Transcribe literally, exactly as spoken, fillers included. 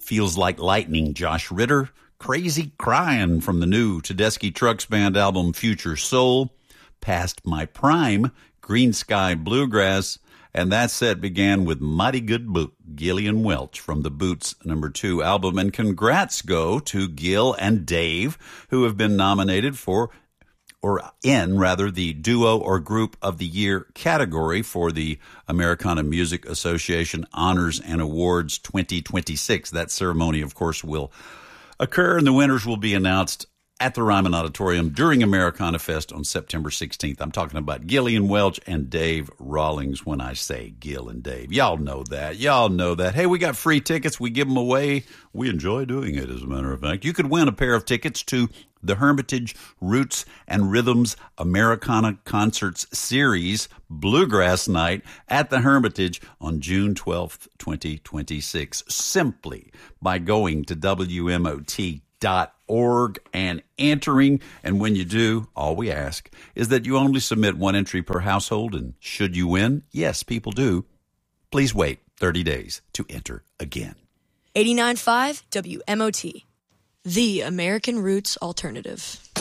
Feels Like Lightning, Josh Ritter. Crazy Crying from the new Tedeschi Trucks Band album Future Soul. Past My Prime, Green Sky Bluegrass. And that set began with Mighty Good Book, Gillian Welch from the Boots number two album. And congrats go to Gil and Dave, who have been nominated for, or in rather, the Duo or Group of the Year category for the Americana Music Association Honors and Awards twenty twenty-six. That ceremony, of course, will occur, and the winners will be announced at the Ryman Auditorium during Americana Fest on September sixteenth. I'm talking about Gillian Welch and Dave Rawlings when I say Gil and Dave. Y'all know that. Y'all know that. Hey, we got free tickets. We give them away. We enjoy doing it, as a matter of fact. You could win a pair of tickets to the Hermitage Roots and Rhythms Americana Concerts Series Bluegrass Night at the Hermitage on June twelfth, twenty twenty-six, simply by going to W M O T dot org and entering. And when you do, all we ask is that you only submit one entry per household. And should you win, yes, people do, please wait thirty days to enter again. eighty-nine point five W M O T, the American Roots Alternative.